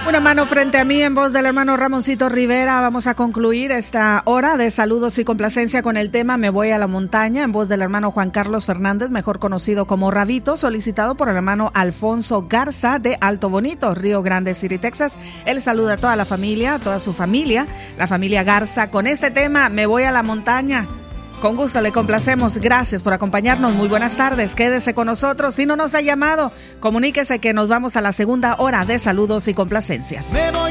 Una mano frente a mí en voz del hermano Ramoncito Rivera. Vamos a concluir esta hora de saludos y complacencia con el tema Me voy a la montaña en voz del hermano Juan Carlos Fernández, mejor conocido como Rabito, solicitado por el hermano Alfonso Garza de Alto Bonito, Río Grande City, Texas. Él saluda a toda la familia, a toda su familia, la familia Garza, con este tema Me voy a la montaña. Con gusto le complacemos. Gracias por acompañarnos. Muy buenas tardes. Quédese con nosotros. Si no nos ha llamado, comuníquese que nos vamos a la segunda hora de saludos y complacencias. Me voy